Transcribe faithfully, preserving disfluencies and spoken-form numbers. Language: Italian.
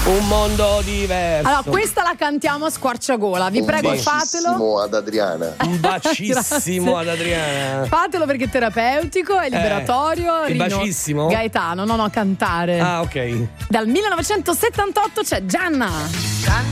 Un mondo diverso. Allora, questa la cantiamo a squarciagola. Vi Un prego, fatelo. bacissimo ad Adriana. Un bacissimo Grazie. ad Adriana. Fatelo perché è terapeutico, è liberatorio. il Rino bacissimo? Gaetano, no, no, cantare. Ah, ok. Dal millenovecentosettantotto c'è Gianna.